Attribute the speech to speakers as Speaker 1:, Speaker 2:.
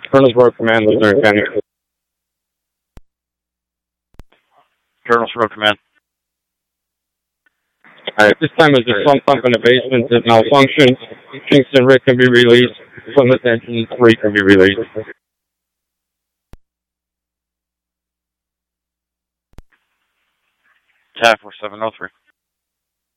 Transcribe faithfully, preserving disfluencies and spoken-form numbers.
Speaker 1: Colonel's Road Command, Lieutenant Kenny.
Speaker 2: Colonel's Road Command.
Speaker 1: Alright, this time is the front pump in the basement that malfunctioned. Kingston Rick can be released. Plymouth Engine three can be released.
Speaker 2: Tab four seven oh three.